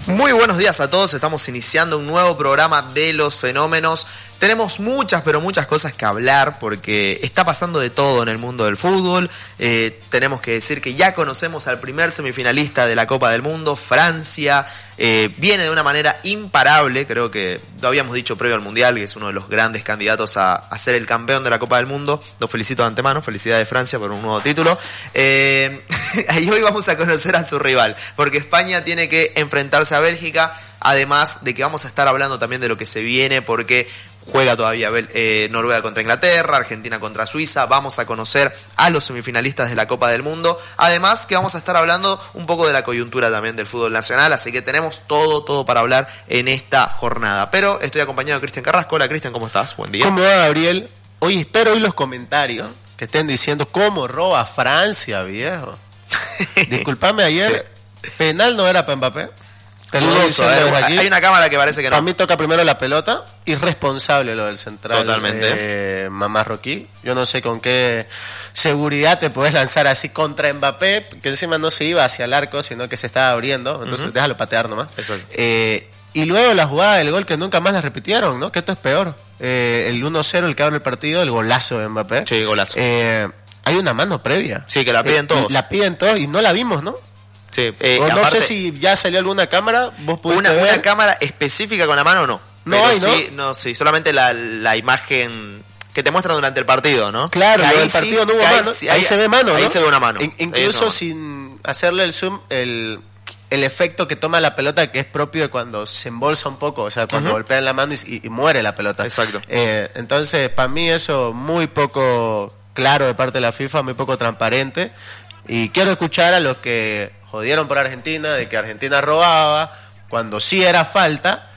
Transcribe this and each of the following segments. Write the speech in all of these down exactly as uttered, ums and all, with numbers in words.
Muy buenos días a todos, estamos iniciando un nuevo programa de Los Fenómenos. Tenemos muchas, pero muchas cosas que hablar porque está pasando de todo en el mundo del fútbol. Eh, tenemos que decir que ya conocemos al primer semifinalista de la Copa del Mundo, Francia. Eh, viene de una manera imparable, creo que lo habíamos dicho previo al Mundial, que es uno de los grandes candidatos a, a ser el campeón de la Copa del Mundo. Los felicito de antemano, felicidades Francia por un nuevo título. Eh, y hoy vamos a conocer a su rival, porque España tiene que enfrentarse a Bélgica, además de que vamos a estar hablando también de lo que se viene, porque juega todavía eh, Noruega contra Inglaterra, Argentina contra Suiza. Vamos a conocer a los semifinalistas de la Copa del Mundo. Además que vamos a estar hablando un poco de la coyuntura también del fútbol nacional. Así que tenemos todo, todo para hablar en esta jornada. Pero estoy acompañado de Cristian Carrasco. Hola Cristian, ¿cómo estás? Buen día. ¿Cómo va, Gabriel? Hoy espero oír los comentarios que estén diciendo cómo roba Francia, viejo. Disculpame, ayer sí. Penal no era para Mbappé. Te lo Dudoso, digo eh, aquí. Hay una cámara que parece que no. Para mí toca primero la pelota. Irresponsable lo del central. Totalmente. Eh, Marroquí. Yo no sé con qué seguridad te puedes lanzar así contra Mbappé, que encima no se iba hacia el arco, sino que se estaba abriendo. Entonces uh-huh. déjalo patear nomás. Eh, y luego la jugada del gol que nunca más la repitieron, ¿no? Que esto es peor. Eh, el uno cero, el que abre el partido, el golazo de Mbappé. Sí, golazo. Eh, hay una mano previa. Sí, que la piden eh, todos. La piden todos y no la vimos, ¿no? Sí, eh, o no aparte, sé si ya salió alguna cámara, vos pudiste una, ver. una cámara específica con la mano no. No pero hay, ¿no? Sí, no, sí, solamente la, la imagen que te muestra durante el partido, ¿no? Claro, ahí el partido sí, no hubo ahí, mano. Sí, ahí, ahí se ve mano, Ahí ¿no? se ve una mano. In, incluso mano. Sin hacerle el zoom, el, el efecto que toma la pelota, que es propio de cuando se embolsa un poco, o sea, cuando uh-huh. golpean la mano y, y muere la pelota. Exacto. Eh, entonces, para mí eso muy poco claro de parte de la FIFA, muy poco transparente. Y quiero escuchar a los que jodieron por Argentina, de que Argentina robaba, cuando sí era falta,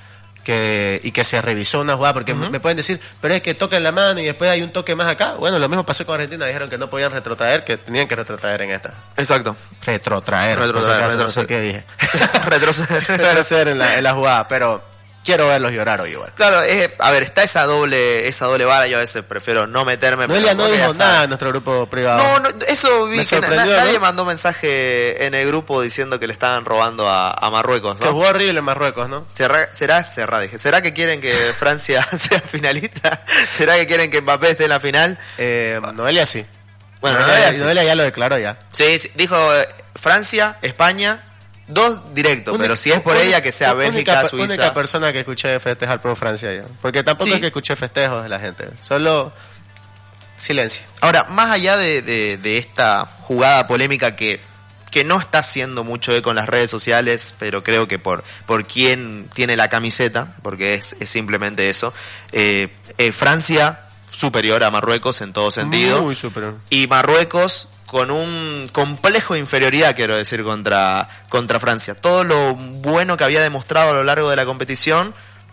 que y que se revisó una jugada, porque uh-huh. me pueden decir, pero es que tocan la mano y después hay un toque más acá. Bueno, lo mismo pasó con Argentina, dijeron que no podían retrotraer, que tenían que retrotraer en esta. Exacto. Retrotraer. Retrotraer, caso, retroceder. No sé qué dije. retroceder. retroceder en la, en la jugada, pero quiero verlos llorar hoy igual. Claro, eh, a ver, está esa doble esa doble vara, yo a veces prefiero no meterme. Noelia no dijo nada en nuestro grupo privado. No, no eso vi Me que na, ¿no? nadie mandó mensaje en el grupo diciendo que le estaban robando a, a Marruecos, ¿no? Que jugó horrible Marruecos, ¿no? ¿Será, será, será, dije, ¿será que quieren que Francia sea finalista? ¿Será que quieren que Mbappé esté en la final? Eh, Noelia sí. Bueno, Noelia, Noelia, sí. Noelia ya lo declaró ya. Sí, sí dijo eh, Francia, España. Dos directos, única, pero si es por única, ella que sea Bélgica, única, Suiza. única persona que escuché festejar pro Francia ya. Porque tampoco sí. es que escuché festejos de la gente. Solo silencio. Ahora, más allá de, de, de esta jugada polémica que, que no está haciendo mucho eco en las redes sociales, pero creo que por, por quién tiene la camiseta, porque es, es simplemente eso, eh, eh, Francia superior a Marruecos en todo sentido. Muy superior. Y Marruecos con un complejo de inferioridad, quiero decir, contra, contra Francia. Todo lo bueno que había demostrado a lo largo de la competición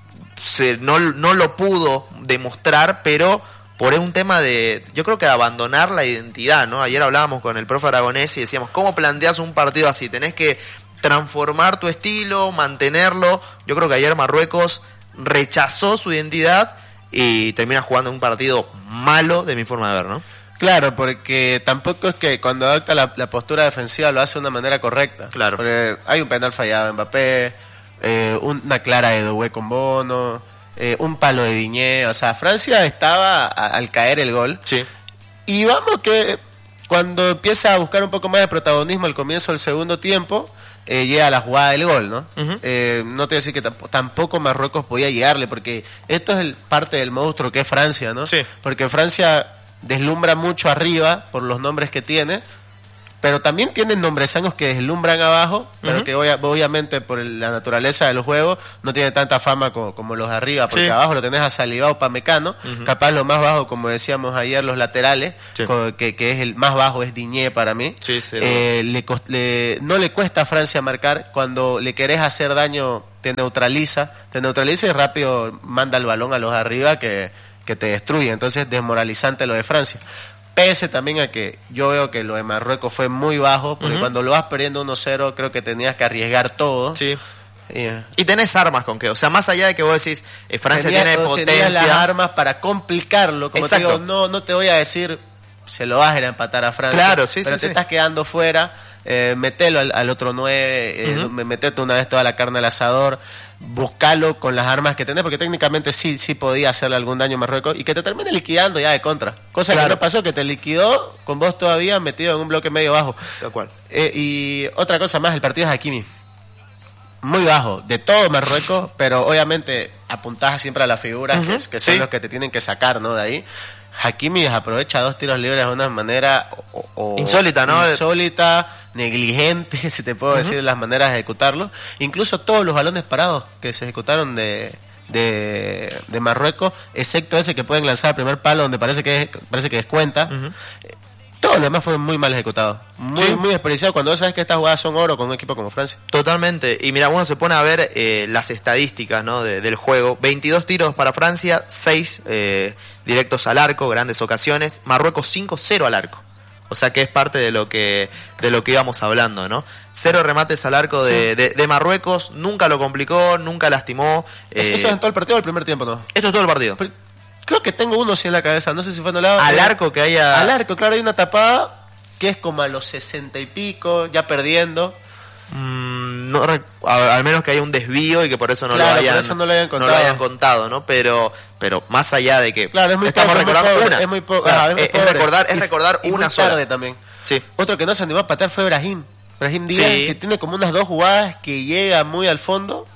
se, no, no lo pudo demostrar, pero por un tema de, yo creo que de abandonar la identidad, ¿no? Ayer hablábamos con el profe Aragonés y decíamos, ¿cómo planteas un partido así? Tenés que transformar tu estilo, mantenerlo. Yo creo que ayer Marruecos rechazó su identidad y termina jugando un partido malo de mi forma de ver, ¿no? Claro, porque tampoco es que cuando adopta la, la postura defensiva lo hace de una manera correcta. Claro. Porque hay un penal fallado de Mbappé, eh, una clara de Doué con Bono, eh, un palo de Diñé. O sea, Francia estaba a, al caer el gol. Sí. Y vamos que cuando empieza a buscar un poco más de protagonismo al comienzo del segundo tiempo, eh, llega la jugada del gol, ¿no? Uh-huh. Eh, no te voy a decir que tamp- tampoco Marruecos podía llegarle, porque esto es el, parte del monstruo que es Francia, ¿no? Sí. Porque Francia deslumbra mucho arriba por los nombres que tiene, pero también tienen nombresanos que deslumbran abajo, pero uh-huh. que obvia, obviamente por el, la naturaleza del juego no tiene tanta fama como, como los de arriba, porque sí. abajo lo tenés a Salivao, Pamecano, uh-huh. capaz lo más bajo, como decíamos ayer, los laterales, sí. que, que es el más bajo es Diñé para mí. Sí, sí, eh, le, le, no le cuesta a Francia marcar, cuando le querés hacer daño te neutraliza, te neutraliza y rápido manda el balón a los de arriba que que te destruye, entonces desmoralizante lo de Francia. Pese también a que yo veo que lo de Marruecos fue muy bajo, porque uh-huh. cuando lo vas perdiendo uno cero, creo que tenías que arriesgar todo. Sí. Yeah. Y tenés armas con que, o sea, más allá de que vos decís, eh, Francia tenía, tiene potencia. Tenías las armas para complicarlo, como Exacto. te digo, no, no te voy a decir, se lo vas a ir a empatar a Francia, claro, sí, pero sí, te sí. estás quedando fuera. eh, metelo al, al otro nueve, eh, uh-huh. metete una vez toda la carne al asador, buscalo con las armas que tenés, porque técnicamente sí, sí podía hacerle algún daño a Marruecos y que te termine liquidando ya de contra. Cosa claro. que no pasó, que te liquidó con vos todavía metido en un bloque medio bajo. Tal cual. Eh, y otra cosa más, el partido de Hakimi. Muy bajo, de todo Marruecos, pero obviamente apuntás siempre a las figuras uh-huh. que, que son sí. los que te tienen que sacar, ¿no? De ahí. Hakimi desaprovecha dos tiros libres de una manera o, o insólita, ¿no? Insólita, negligente, si te puedo uh-huh. decir las maneras de ejecutarlo. Incluso todos los balones parados que se ejecutaron de, de, de Marruecos, excepto ese que pueden lanzar al primer palo donde parece que es, parece que descuenta. Uh-huh. Todo lo demás fue muy mal ejecutado. Muy, sí. muy desperdiciado cuando vos sabes que estas jugadas son oro con un equipo como Francia. Totalmente. Y mira, uno se pone a ver eh, las estadísticas, ¿no? de, del juego. veintidós tiros para Francia, seis eh, directos al arco, grandes ocasiones. Marruecos cinco cero al arco. O sea que es parte de lo que de lo que íbamos hablando, ¿no? Cero remates al arco de, sí. de, de Marruecos. Nunca lo complicó, nunca lastimó. ¿Eso, eh, ¿Eso es todo el partido o el primer tiempo, no? Esto es todo el partido. Pero, creo que tengo uno sí en la cabeza, no sé si fue en el lado. Al eh, arco que haya... Al arco, claro, hay una tapada que es como a los sesenta y pico, ya perdiendo. Mm, no, al menos que haya un desvío y que por eso no, claro, lo, hayan, por eso no, lo, hayan no lo hayan contado, ¿no? Pero pero más allá de que claro, es muy estamos pobre, recordando es muy pobre, una. Es, muy po- claro, ajá, es, muy es, es recordar, es recordar y, y una muy sola. Tarde también. Sí. Otro que no se animó a patear fue Brahim. Brahim Díaz, sí. que tiene como unas dos jugadas que llega muy al fondo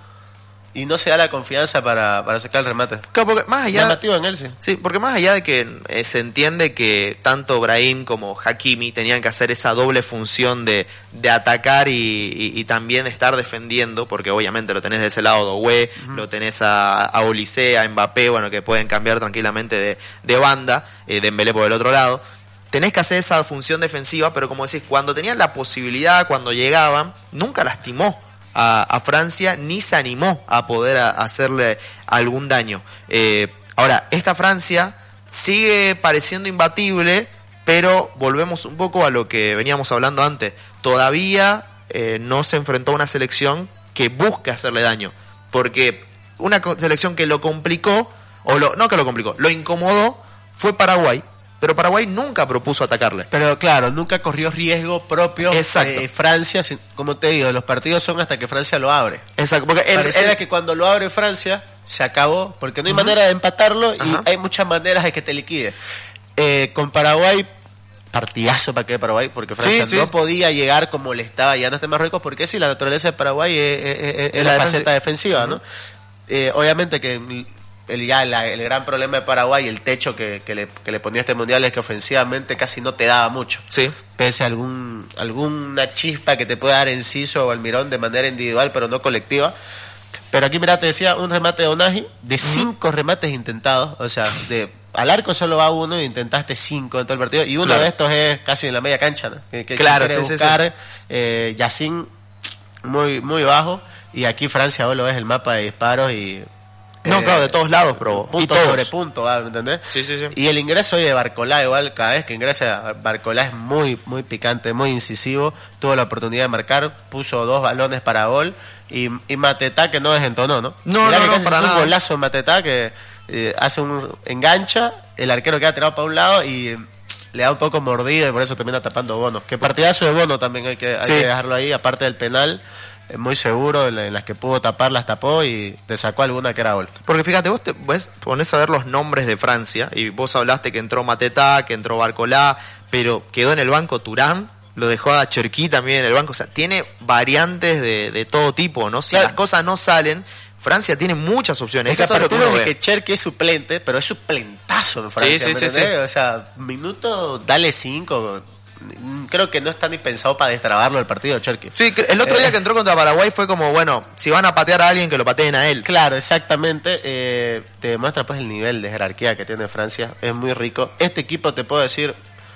y no se da la confianza para, para sacar el remate. Claro, porque más allá, llamativo en él, sí. Sí, porque más allá de que eh, se entiende que tanto Brahim como Hakimi tenían que hacer esa doble función de, de atacar y, y, y también estar defendiendo, porque obviamente lo tenés de ese lado Doué, uh-huh. lo tenés a, a Olise, a Mbappé, bueno, que pueden cambiar tranquilamente de, de banda, eh, Dembélé por el otro lado. Tenés que hacer esa función defensiva, pero como decís, cuando tenían la posibilidad, cuando llegaban, nunca lastimó A, a Francia, ni se animó a poder a, a hacerle algún daño. Eh, ahora, esta Francia sigue pareciendo imbatible, pero volvemos un poco a lo que veníamos hablando antes. Todavía eh, no se enfrentó a una selección que busque hacerle daño, porque una selección que lo complicó, o lo, no que lo complicó, lo incomodó, fue Paraguay. Pero Paraguay nunca propuso atacarle. Pero claro, nunca corrió riesgo propio. Exacto. Eh, Francia, como te digo, los partidos son hasta que Francia lo abre. Exacto. Porque el, Pareciera el... que cuando lo abre Francia, se acabó, porque no hay uh-huh. manera de empatarlo y uh-huh. hay muchas maneras de que te liquide. Eh, con Paraguay, partidazo para que Paraguay, porque Francia sí, sí. no podía llegar como le estaba llegando hasta Marruecos, porque sí, la naturaleza de Paraguay es, es, es, es la, la faceta defensiva, uh-huh. ¿no? Eh, obviamente que... El, ya la, el gran problema de Paraguay, el techo que, que, le, que le ponía este mundial es que ofensivamente casi no te daba mucho. Sí. Pese a algún, alguna chispa que te pueda dar Enciso o Almirón de manera individual, pero no colectiva. Pero aquí, mira, te decía, un remate de Onaji de cinco uh-huh. remates intentados. O sea, de al arco solo va uno y intentaste cinco en todo el partido. Y uno claro. de estos es casi en la media cancha, ¿no? Que, que claro, quiere sí, buscar, sí, sí. Eh, Yacine muy, muy bajo. Y aquí Francia, vos lo ves el mapa de disparos y... No, eh, claro, de todos lados, pero punto sobre punto, ¿me entendés? Sí, sí, sí. Y el ingreso hoy de Barcolá, igual, cada vez que ingresa Barcolá es muy, muy picante, muy incisivo. Tuvo la oportunidad de marcar, puso dos balones para gol. Y, y Matetá, que no desentonó, ¿no? No, Mirá no, que no, casi para es un nada. golazo en Matetá que eh, hace un engancha, el arquero queda tirado para un lado y eh, le da un poco mordido y por eso termina tapando Bono. Que partidazo de Bono también hay que, hay sí. que dejarlo ahí, aparte del penal. Muy seguro, en las que pudo tapar, las tapó y te sacó alguna que era gol. Porque fíjate, vos te vos ponés a ver los nombres de Francia y vos hablaste que entró Matetá, que entró Barcolá, pero quedó en el banco Turán, lo dejó a Cherki también en el banco, o sea, tiene variantes de, de todo tipo, ¿no? Si claro. las cosas no salen, Francia tiene muchas opciones. Esa es lo de que Cherki es suplente, pero es suplentazo en Francia, sí, sí, ¿me sí, sí. O sea, minuto, dale cinco... Creo que no está ni pensado para destrabarlo el partido Cherki. Sí, el otro día que entró contra Paraguay fue como, bueno, si van a patear a alguien, que lo pateen a él. Claro, exactamente. Eh, te demuestra pues el nivel de jerarquía que tiene Francia. Es muy rico. Este equipo te puedo decir,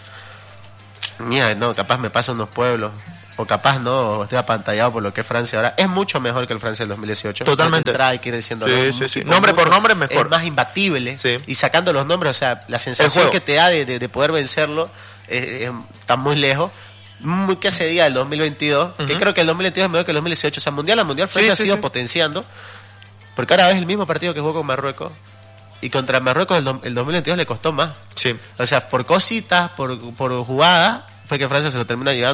mira, no, capaz me pasa unos pueblos, o capaz no, estoy apantallado por lo que es Francia ahora. Es mucho mejor que el Francia del dos mil dieciocho. Totalmente. Trae, quiere diciendo, sí, ¿no? sí, sí. Nombre por nombre es mejor. Es más imbatible. Sí. Y sacando los nombres, o sea, la sensación que te da de, de, de poder vencerlo eh, eh, está muy lejos. Muy que ese día del dos mil veintidós, uh-huh. que creo que el dos mil veintidós es mejor que el dos mil dieciocho. O sea, mundial a mundial Francia sí, ha sido sí. potenciando. Porque ahora ves el mismo partido que jugó con Marruecos. Y contra Marruecos el, el dos mil veintidós le costó más. Sí. O sea, por cositas, por, por jugadas, fue que Francia se lo termina llevando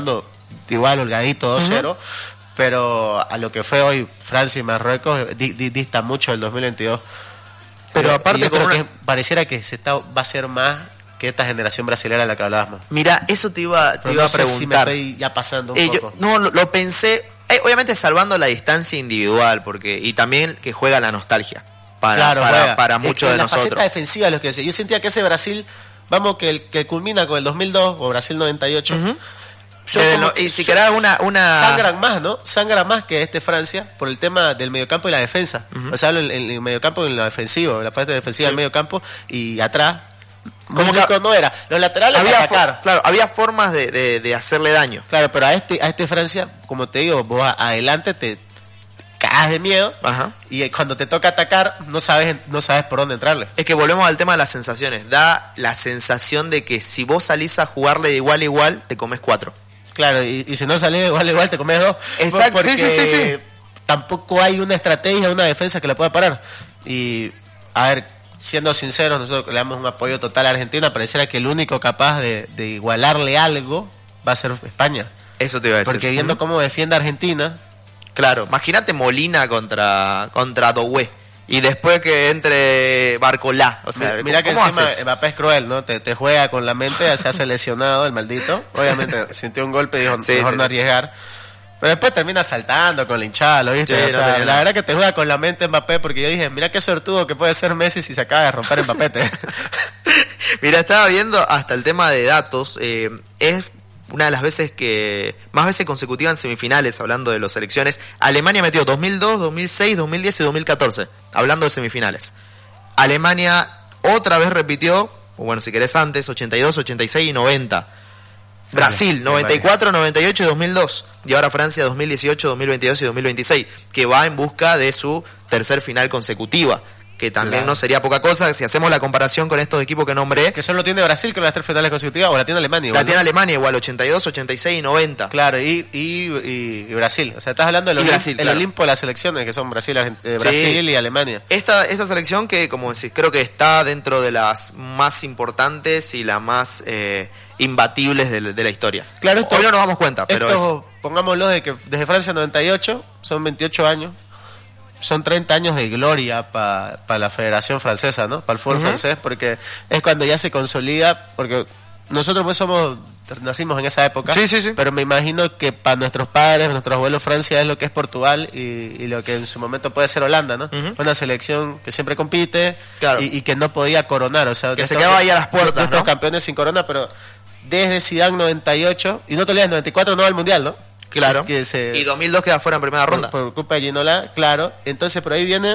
igual holgadito dos cero, uh-huh. pero a lo que fue hoy Francia y Marruecos di, di, dista mucho del dos mil veintidós. Pero, pero aparte con una... que pareciera que se está, va a ser más que esta generación brasileña de la que hablabas más. Mira, eso te iba, te iba no a preguntar. Si me estoy ya pasando un eh, poco. Yo, no, lo, lo pensé, eh, obviamente salvando la distancia individual, porque y también que juega la nostalgia para, claro, para, juega. para muchos es que de la nosotros. La faceta defensiva es lo que decía. Yo sentía que ese Brasil, vamos, que el que culmina con el dos mil dos o Brasil noventa y ocho, uh-huh. Como, no, y si querés una, una... sangran más, ¿no? Sangran más que este Francia por el tema del mediocampo y la defensa. Uh-huh. O sea, hablo en el mediocampo y en la defensiva, en la parte defensiva sí. del mediocampo y atrás. Como que no era. Los laterales había atacar. For, claro, había formas de, de, de hacerle daño. Claro, pero a este, a este Francia, como te digo, vos adelante te cagas de miedo. Ajá. Y cuando te toca atacar, no sabes, no sabes por dónde entrarle. Es que volvemos al tema de las sensaciones. Da la sensación de que si vos salís a jugarle de igual a igual, te comes cuatro. Claro, y, y si no salís de igual a igual, te comes dos. Exacto, porque sí, sí, sí, sí. tampoco hay una estrategia, una defensa que la pueda parar. Y, a ver, siendo sinceros, nosotros le damos un apoyo total a Argentina. Pareciera que el único capaz de, de igualarle algo va a ser España. Eso te iba a decir. Porque viendo uh-huh. cómo defiende Argentina. Claro, imagínate Molina contra, contra Doué. Y después que entre Barcolá. O sea, mira que encima haces? Mbappé es cruel, ¿no? Te, te juega con la mente, se hace lesionado el maldito. Obviamente sintió un golpe y dijo, sí, mejor sí. no arriesgar. Pero después termina saltando con la hinchada, ¿lo viste? Sí, o sea, no la verdad que te juega con la mente Mbappé, porque yo dije, mira qué sortudo que puede ser Messi si se acaba de romper Mbappé. Mira, estaba viendo hasta el tema de datos. Eh, es una de las veces que más veces consecutivas en semifinales, hablando de las selecciones. Alemania metió dos mil dos, dos mil seis, dos mil diez y dos mil catorce, hablando de semifinales. Alemania otra vez repitió, o bueno, si querés antes, ochenta y dos, ochenta y seis y noventa. Brasil, noventa y cuatro, noventa y ocho y dos mil dos. Y ahora Francia, dos mil dieciocho, dos mil veintidós y dos mil veintiséis, que va en busca de su tercer final consecutiva. Que también claro. no sería poca cosa si hacemos la comparación con estos equipos que nombré. Que solo tiene Brasil con las tres finales consecutivas, o la tiene Alemania igual. La tiene ¿no? Alemania igual, ochenta y dos, ochenta y seis y noventa. Claro, y, y, y, y Brasil. O sea, estás hablando del Olimpo, Brasil, claro. el Olimpo de las selecciones, que son Brasil, eh, Brasil sí. y Alemania. Esta, esta selección que, como decís, creo que está dentro de las más importantes y las más eh, imbatibles de, de la historia. Claro, esto, hoy no nos damos cuenta, pero esto, es... pongámoslo de que desde Francia noventa y ocho, son veintiocho años. Son treinta años de gloria para pa la Federación Francesa, ¿no? Para el fútbol uh-huh. francés, porque es cuando ya se consolida, porque nosotros pues somos, nacimos en esa época, sí, sí, sí. pero me imagino que para nuestros padres, nuestros abuelos, Francia es lo que es Portugal y, y lo que en su momento puede ser Holanda, ¿no? Uh-huh. Una selección que siempre compite claro. y, y que no podía coronar, o sea, que se quedaba ahí a las puertas, estos ¿no? campeones sin corona, pero desde Zidane noventa y ocho, y no te olvides, noventa y cuatro no va al Mundial, ¿no? Claro, que se, y dos mil dos queda fuera en primera ronda. Por, por culpa de Ginola, claro. Entonces por ahí viene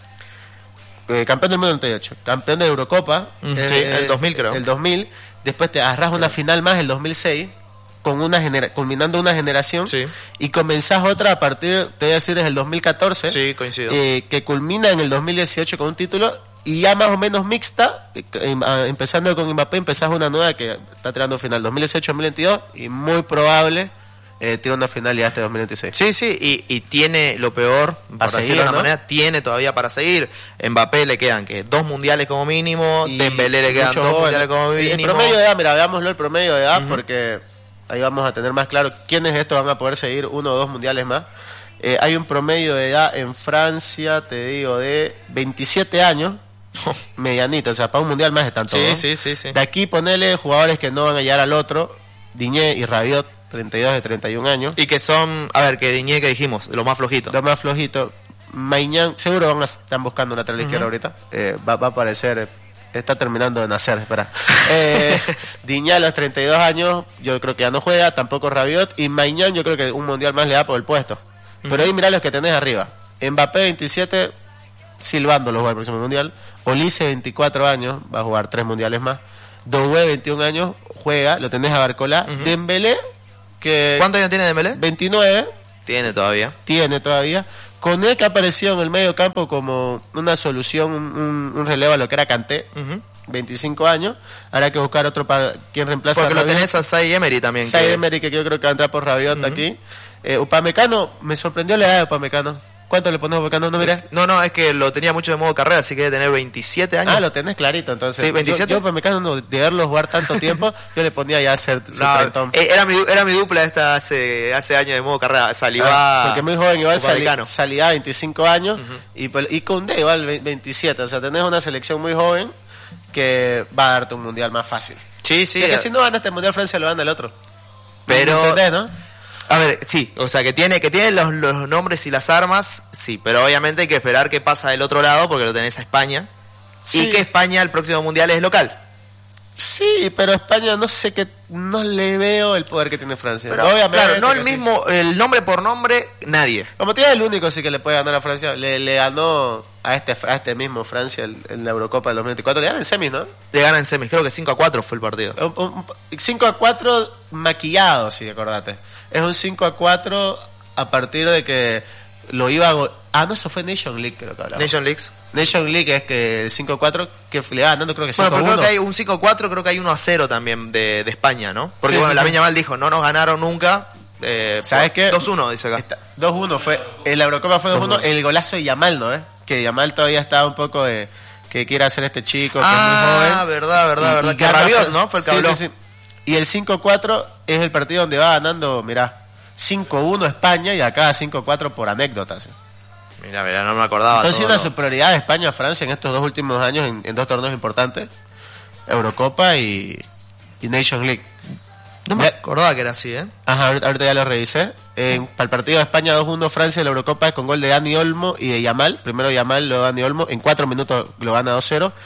eh, campeón del mundo noventa y ocho, campeón de Eurocopa. Mm, eh, sí, el dos mil creo. El dos mil, después te agarras una final más el dos mil seis, con una genera- culminando una generación, sí. y comenzás otra a partir, te voy a decir, desde el dos mil catorce. Sí, coincido. Eh, que culmina en el dos mil dieciocho con un título, y ya más o menos mixta, eh, eh, empezando con Mbappé, empezás una nueva que está tirando final dos mil dieciocho dos mil veintidós, y muy probable... Eh, tira una final ya este dos mil veintiséis. Sí, sí, y, y tiene lo peor, para decirlo de una ¿no? manera, tiene todavía para seguir. Mbappé le quedan que dos mundiales como mínimo, y Dembélé le quedan dos mundiales como mínimo. El promedio de edad, mira, veámoslo el promedio de edad, uh-huh. porque ahí vamos a tener más claro quiénes de estos van a poder seguir uno o dos mundiales más. Eh, hay un promedio de edad en Francia, te digo, de veintisiete años. Medianito, o sea, para un mundial más de tanto. Sí, ¿no? sí, sí, sí. De aquí ponele jugadores que no van a llegar al otro, Digne y Rabiot, treinta y dos de treinta y un años. Y que son, a ver, que Digne, que dijimos, lo más flojito. Lo más flojito. Maignan, seguro van a estar buscando una lateral uh-huh. izquierda ahorita. Eh, va, va a aparecer, está terminando de nacer, espera. eh, Digne a los treinta y dos años, yo creo que ya no juega, tampoco Rabiot. Y Maignan, yo creo que un mundial más le da por el puesto. Uh-huh. Pero ahí mirá los que tenés arriba. Mbappé, veintisiete, silbando los juega el próximo mundial. Olise, veinticuatro años, va a jugar tres mundiales más. Doué, veintiún años, juega, lo tenés a Barcolá. Uh-huh. Dembélé, que... ¿Cuántos años tiene Dembélé? veintinueve. Tiene todavía. Tiene todavía. Koné, que apareció en el medio campo como una solución, un, un relevo a lo que era Kanté. Uh-huh. veinticinco años. Habrá que buscar otro para quien reemplaza Porque a lo tenés a Zaire Emery también. Zaire que... Emery, que yo creo que va a entrar por Rabiot uh-huh. aquí. Eh, Upamecano, me sorprendió la edad de Upamecano. ¿Cuánto le ponemos Volcán? No, mira. No, no, es que lo tenía mucho de modo carrera, así que debe tener veintisiete años. Ah, lo tenés clarito, entonces. Sí, veintisiete. Yo, yo por mi caso, no, de verlo jugar tanto tiempo, yo le ponía ya a ser su No, trentón. era, mi, era mi dupla esta hace, hace años de modo carrera. Salivá. Ah, porque muy joven igual, salí, Upamecano. salía a veinticinco años, Uh-huh. y, y Koundé igual veintisiete. O sea, tenés una selección muy joven que va a darte un mundial más fácil. Sí, sí. O sea, que si no gana este mundial, Francia lo gana el otro. Pero... ¿Me entendés, no? A ver, sí, o sea, que tiene que tiene los, los nombres y las armas, sí, pero obviamente hay que esperar qué pasa del otro lado porque lo tenés a España. Sí. Y que España el próximo mundial es local. Sí, pero España no sé qué, no le veo el poder que tiene Francia. Pero, obviamente, claro, no el que sí. mismo, el nombre por nombre, nadie. Como tiene el único sí que le puede ganar a Francia, le, le ganó a este a este mismo Francia el- en la Eurocopa del dos mil veinticuatro, le ganan en semis, ¿no? Le ganan en semis, creo que cinco a cuatro fue el partido. Un- un- un- cinco a cuatro maquillado, sí, acordate. Es un cinco a cuatro a partir de que lo iba a... go- Ah, no, eso fue Nation League, creo que hablaba. Nation Leagues. Nation League es que el cinco a cuatro que le va ganando, creo que cinco Bueno, a pero uno. creo que hay un cinco a cuatro, creo que hay uno a cero también de, de España, ¿no? Porque Sí, bueno, sí, la sí. Viña Mal dijo, no nos ganaron nunca. Eh, ¿Sabes qué? dos uno, dice acá. Está- dos uno fue. En la Eurocopa fue dos uno. El golazo de Yamal, ¿no? ¿Eh? Que Yamal todavía estaba un poco de. Que quiere hacer este chico, que Ah, es muy joven. verdad, verdad, Y- verdad. y Que gana- Rabiot, ¿no? Fue el que sí, habló. sí, sí. Y el cinco a cuatro es el partido donde va ganando, mirá, cinco uno España y acá cinco a cuatro por anécdotas. Mira, mira, no me acordaba. Entonces, todo, una ¿no? superioridad de España a Francia en estos dos últimos años, en, en dos torneos importantes: Eurocopa y, y Nation League. No me Ya- acordaba que era así, ¿eh? Ajá, ahorita, ahorita ya lo revisé. En- para el partido de España dos uno Francia de la Eurocopa es con gol de Dani Olmo y de Yamal. Primero Yamal, luego Dani Olmo. En cuatro minutos lo gana dos cero.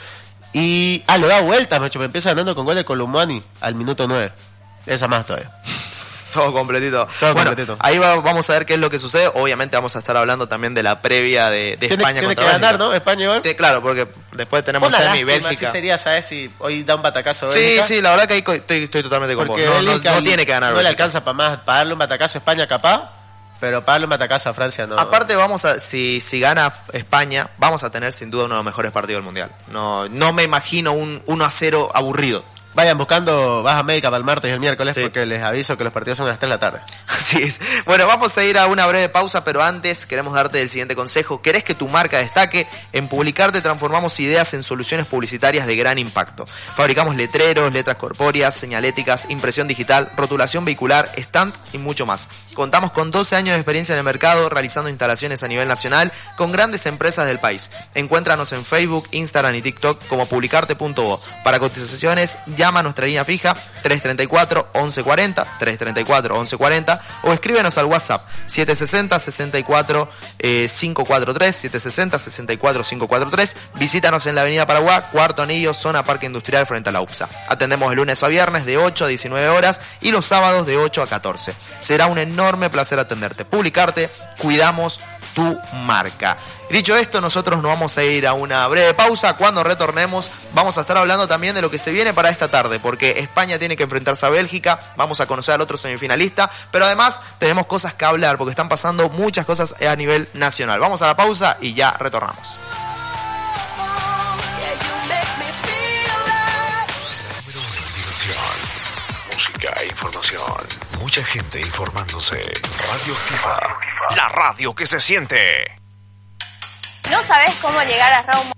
Y. Ah, lo da vuelta, macho. Me empieza ganando con gol de Colomani al minuto nueve. Esa más todavía. Todo completito. Todo bueno, completito. ahí va- vamos a ver qué es lo que sucede. Obviamente vamos a estar hablando también de la previa de, de Tiene, España tiene que contra ganar, Bélgica. ¿no? España igual. Sí, claro, porque después tenemos Una semi lástima, Bélgica. así sería, ¿sabes? Si hoy da un batacazo Sí, Bélgica. sí, la verdad que ahí co- estoy, estoy totalmente con vos. Porque No, no, Bélgica no tiene que ganar No le Bélgica. alcanza para más. Para darle un batacazo a España capaz, pero para darle un batacazo a Francia no. Aparte vamos a, si, si gana España, vamos a tener sin duda uno de los mejores partidos del mundial. No, no me imagino un uno a cero aburrido. Vayan buscando Baja Médica para el martes y el miércoles, Sí. porque les aviso que los partidos son a las tres de la tarde. Así es. Bueno, vamos a ir a una breve pausa, pero antes queremos darte el siguiente consejo. ¿Querés que tu marca destaque? En Publicarte transformamos ideas en soluciones publicitarias de gran impacto. Fabricamos letreros, letras corpóreas, señaléticas, impresión digital, rotulación vehicular, stand y mucho más. Contamos con doce años de experiencia en el mercado, realizando instalaciones a nivel nacional con grandes empresas del país. Encuéntranos en Facebook, Instagram y TikTok como publicarte punto bo. Para cotizaciones, llama a nuestra línea fija tres treinta y cuatro, once cuarenta, tres treinta y cuatro, once cuarenta o escríbenos al WhatsApp siete sesenta, sesenta y cuatro, cinco cuatro tres, siete sesenta, sesenta y cuatro, cinco cuatro tres. Visítanos en la avenida Paraguay, Cuarto Anillo, zona Parque Industrial frente a la U P S A. Atendemos de lunes a viernes de ocho a diecinueve horas y los sábados de ocho a catorce. Será un enorme placer atenderte. Publicarte, cuidamos tu marca. Dicho esto, nosotros nos vamos a ir a una breve pausa. Cuando retornemos vamos a estar hablando también de lo que se viene para esta tarde, porque España tiene que enfrentarse a Bélgica, vamos a conocer al otro semifinalista, pero además tenemos cosas que hablar, porque están pasando muchas cosas a nivel nacional. Vamos a la pausa y ya retornamos. Número uno en diversión, música e información. Mucha gente informándose. Radio Activa. La radio que se siente. ¿No sabes cómo llegar a Raum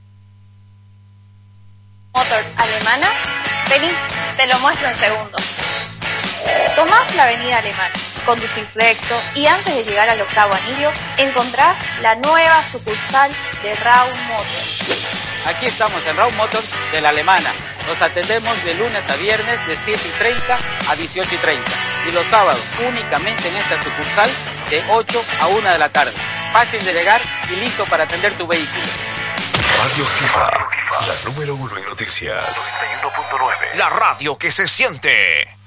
Motors Alemana? Vení, te lo muestro en segundos. Tomás la avenida Alemana, conducís recto y antes de llegar al octavo anillo encontrás la nueva sucursal de Raum Motors. Aquí estamos en Raum Motors de la Alemana. Nos atendemos de lunes a viernes de siete y treinta a dieciocho y treinta y los sábados únicamente en esta sucursal de ocho a una de la tarde. Fácil de llegar y listo para atender tu vehículo. Radio Activa, la número uno en noticias. noventa y uno punto nueve. La radio que se siente.